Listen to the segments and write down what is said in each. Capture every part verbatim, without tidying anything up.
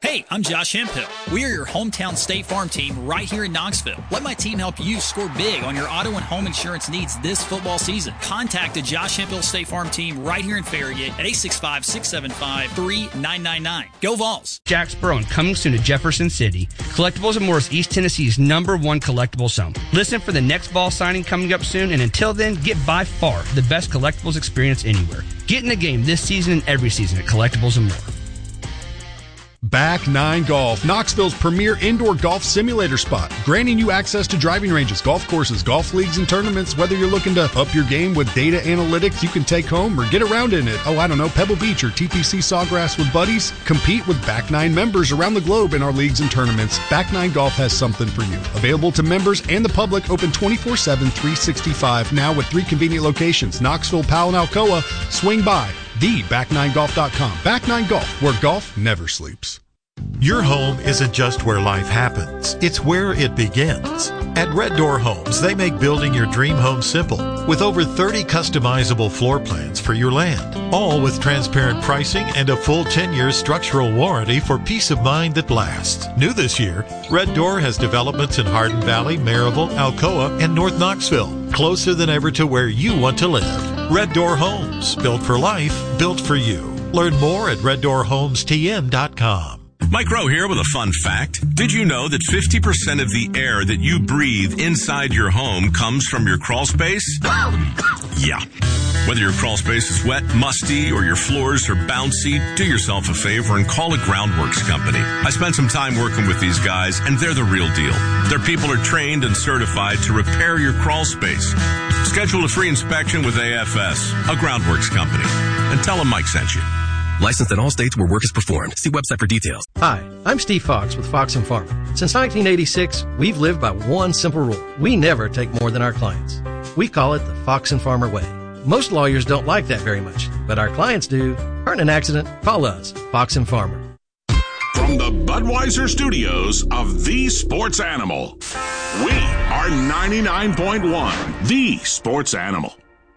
Hey, I'm Josh Hemphill. We are your hometown State Farm team right here in Knoxville. Let my team help you score big on your auto and home insurance needs this football season. Contact the Josh Hemphill State Farm team right here in Farragut at eight six five, six seven five, three nine nine nine. Go Vols! Jack Sperlin coming soon to Jefferson City. Collectibles and More is East Tennessee's number one collectibles home. Listen for the next Vol signing coming up soon, and until then, get by far the best collectibles experience anywhere. Get in the game this season and every season at Collectibles and More. Back Nine Golf, Knoxville's premier indoor golf simulator spot, granting you access to driving ranges, golf courses, golf leagues, and tournaments. Whether you're looking to up your game with data analytics you can take home or get around in it, oh, I don't know, Pebble Beach or T P C Sawgrass with buddies, compete with Back Nine members around the globe in our leagues and tournaments. Back Nine Golf has something for you. Available to members and the public, open twenty-four seven, three sixty-five, now with three convenient locations, Knoxville, Powell, and Alcoa. Swing by the back nine golf dot com. Back Nine Golf, where golf never sleeps. Your home isn't just where life happens, it's where it begins. At Red Door Homes, they make building your dream home simple with over thirty customizable floor plans for your land, all with transparent pricing and a full ten-year structural warranty for peace of mind that lasts. New this year, Red Door has developments in Hardin Valley, Maryville, Alcoa, and North Knoxville, closer than ever to where you want to live. Red Door Homes, built for life, built for you. Learn more at red door homes t m dot com. Mike Rowe here with a fun fact. Did you know that fifty percent of the air that you breathe inside your home comes from your crawl space? Yeah. Whether your crawl space is wet, musty, or your floors are bouncy, do yourself a favor and call a Groundworks company. I spent some time working with these guys, and they're the real deal. Their people are trained and certified to repair your crawl space. Schedule a free inspection with A F S, a Groundworks company, and tell them Mike sent you. Licensed in all states where work is performed. See website for details. Hi, I'm Steve Fox with Fox and Farmer. Since nineteen eighty-six, we've lived by one simple rule. We never take more than our clients. We call it the Fox and Farmer way. Most lawyers don't like that very much, but our clients do. Aren't an accident? Call us, Fox and Farmer. From the Budweiser studios of The Sports Animal, we are ninety-nine point one, The Sports Animal.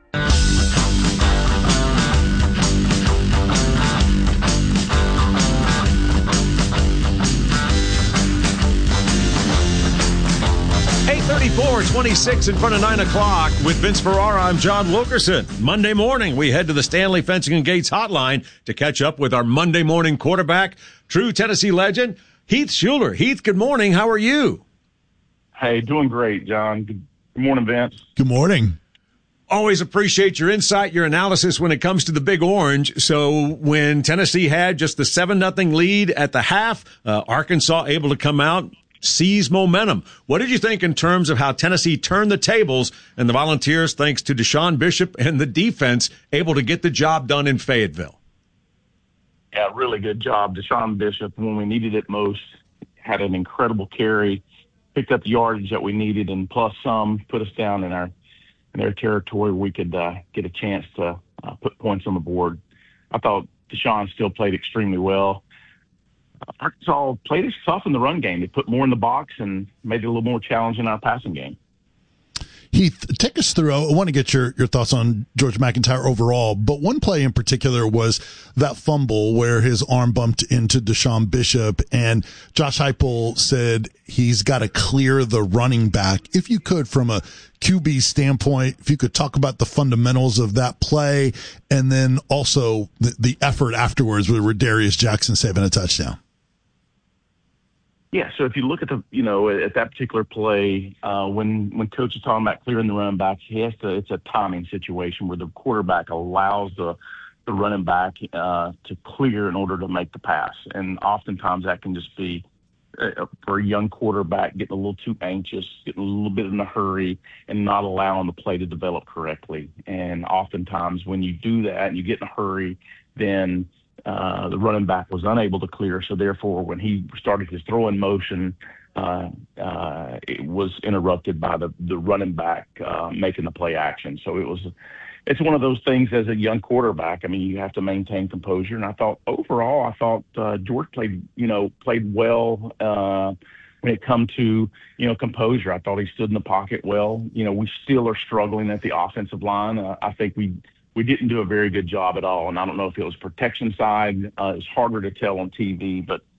eight thirty-four, twenty-six in front of nine o'clock with Vince Ferrara. I'm John Wilkerson. Monday morning, we head to the Stanley Fencing and Gates hotline to catch up with our Monday morning quarterback, true Tennessee legend, Heath Shuler. Heath, good morning. How are you? Hey, doing great, John. Good, good morning, Vince. Good morning. Always appreciate your insight, your analysis when it comes to the Big Orange. So when Tennessee had just the seven nothing lead at the half, uh, Arkansas able to come out, seize momentum. What did you think in terms of how Tennessee turned the tables and the Volunteers, thanks to Deshaun Bishop and the defense, able to get the job done in Fayetteville? Yeah, really good job. Deshaun Bishop, when we needed it most, had an incredible carry, picked up the yardage that we needed, and plus some, put us down in our in their territory where we could uh, get a chance to uh, put points on the board. I thought Deshaun still played extremely well. Arkansas played us tough in the run game. They put more in the box and made it a little more challenging in our passing game. Heath, take us through. I want to get your, your thoughts on George McIntyre overall, but one play in particular was that fumble where his arm bumped into Deshaun Bishop, and Josh Heupel said he's got to clear the running back. If you could, from a Q B standpoint, if you could talk about the fundamentals of that play, and then also the, the effort afterwards with Rodarius Jackson saving a touchdown. Yeah, so if you look at the, you know, at that particular play, uh, when when coach is talking about clearing the running backs, he has to. It's a timing situation where the quarterback allows the the running back uh, to clear in order to make the pass, and oftentimes that can just be uh, for a young quarterback getting a little too anxious, getting a little bit in a hurry, and not allowing the play to develop correctly. And oftentimes when you do that and you get in a hurry, then Uh, the running back was unable to clear, so therefore when he started his throwing motion, uh, uh, it was interrupted by the, the running back uh, making the play action. So it was, it's one of those things as a young quarterback. I mean, you have to maintain composure. And I thought overall, I thought uh, George played, you know, played well uh, when it come to, you know, composure. I thought he stood in the pocket well. You know, we still are struggling at the offensive line. Uh, I think we. We didn't do a very good job at all, and I don't know if it was protection side. Uh, it's harder to tell on T V, but